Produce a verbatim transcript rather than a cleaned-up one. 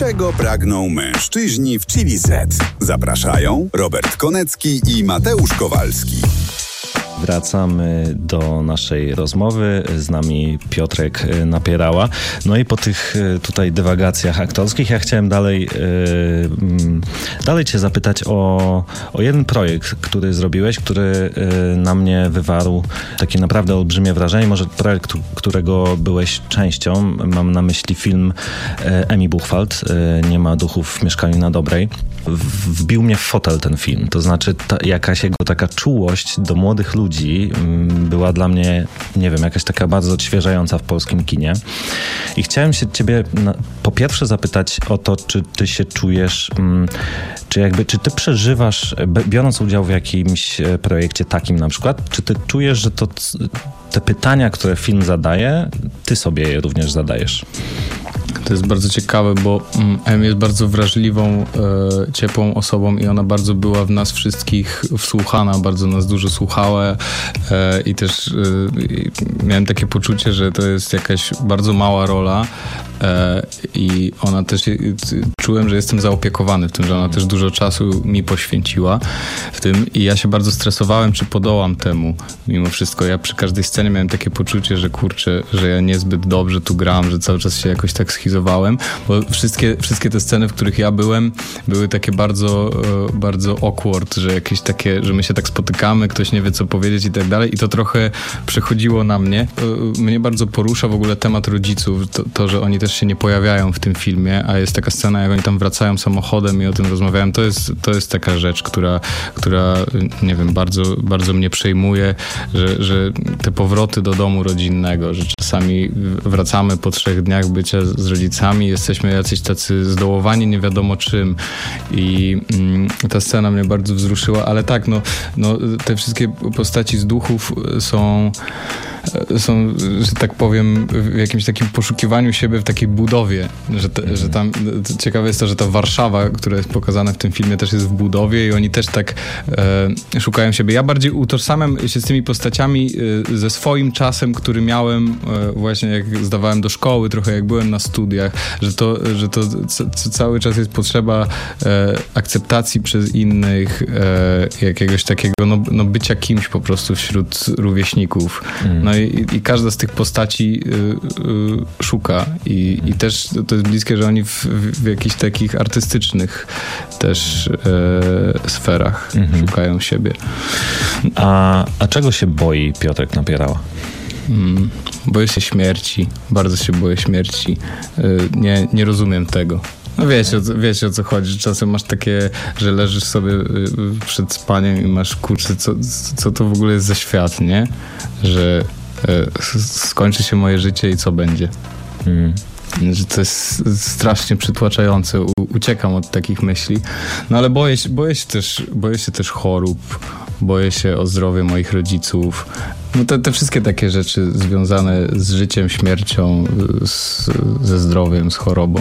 Czego pragną mężczyźni w Chili Z? Zapraszają Robert Konecki i Mateusz Kowalski. Wracamy do naszej rozmowy. Z nami Piotrek Napierała. No i po tych tutaj dywagacjach aktorskich ja chciałem dalej, yy, dalej cię zapytać o, o jeden projekt, który zrobiłeś, który yy, na mnie wywarł takie naprawdę olbrzymie wrażenie. Może projekt, którego byłeś częścią. Mam na myśli film Emi Buchwald, yy, Nie ma duchów w mieszkaniu na Dobrej. Wbił mnie w fotel ten film. To znaczy ta, jakaś jego taka czułość do młodych ludzi była dla mnie, nie wiem, jakaś taka bardzo odświeżająca w polskim kinie. I chciałem się ciebie na, po pierwsze zapytać o to, czy ty się czujesz, czy jakby, czy ty przeżywasz, biorąc udział w jakimś projekcie takim na przykład, czy ty czujesz, że to te pytania, które film zadaje, ty sobie je również zadajesz? To jest bardzo ciekawe, bo Em jest bardzo wrażliwą, e, ciepłą osobą i ona bardzo była w nas wszystkich wsłuchana, bardzo nas dużo słuchała e, i też e, miałem takie poczucie, że to jest jakaś bardzo mała rola e, i ona też, e, czułem, że jestem zaopiekowany w tym, że ona też dużo czasu mi poświęciła w tym i ja się bardzo stresowałem, czy podołam temu mimo wszystko. Ja przy każdej scenie miałem takie poczucie, że kurczę, że ja niezbyt dobrze tu gram, że cały czas się jakoś tak schizowałem, bo wszystkie, wszystkie te sceny, w których ja byłem, były takie bardzo, bardzo awkward, że jakieś takie, że my się tak spotykamy, ktoś nie wie co powiedzieć i tak dalej i to trochę przechodziło na mnie. Mnie bardzo porusza w ogóle temat rodziców, to, to, że oni też się nie pojawiają w tym filmie, a jest taka scena, jak oni tam wracają samochodem i o tym rozmawiają, to jest, to jest taka rzecz, która, która nie wiem, bardzo, bardzo mnie przejmuje, że, że te powroty do domu rodzinnego, że czasami wracamy po trzech dniach bycia z rodzicami, jesteśmy jacyś tacy zdołowani nie wiadomo czym i mm, ta scena mnie bardzo wzruszyła, ale tak, no, no te wszystkie postaci z duchów są są, że tak powiem, w jakimś takim poszukiwaniu siebie w takiej budowie, że, te, mm. że tam ciekawe jest to, że ta Warszawa, która jest pokazana w tym filmie, też jest w budowie i oni też tak e, szukają siebie. Ja bardziej utożsamiam się z tymi postaciami e, ze swoim czasem, który miałem e, właśnie jak zdawałem do szkoły, trochę jak byłem na studiach, że to, że to c- c- cały czas jest potrzeba e, akceptacji przez innych, e, jakiegoś takiego no, no bycia kimś po prostu wśród rówieśników. Mm. No i, i każda z tych postaci y, y, szuka I, i też to jest bliskie, że oni w, w jakichś takich artystycznych też y, sferach mm-hmm. szukają siebie. A, a czego się boi Piotrek Napierała? Mm, boję się śmierci. Bardzo się boję śmierci. Y, nie, nie rozumiem tego. No wiecie, wiecie o co chodzi. Czasem masz takie, że leżysz sobie przed spaniem i masz kurczę, co, co to w ogóle jest za świat, nie? Że e, skończy się moje życie i co będzie. Mm. Że to jest strasznie przytłaczające. U, uciekam od takich myśli. No ale boję się, boję się też, boję się też chorób. Boję się o zdrowie moich rodziców. No te, te wszystkie takie rzeczy związane z życiem, śmiercią, z, ze zdrowiem, z chorobą.